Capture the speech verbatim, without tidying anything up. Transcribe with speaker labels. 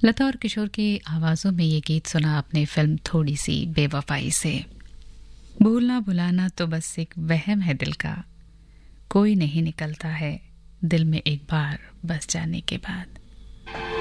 Speaker 1: लता और किशोर की आवाज़ों में ये गीत सुना आपने फिल्म थोड़ी सी बेवफाई से। भूलना भुलाना तो बस एक वहम है दिल का, कोई नहीं निकलता है दिल में एक बार बस जाने के बाद।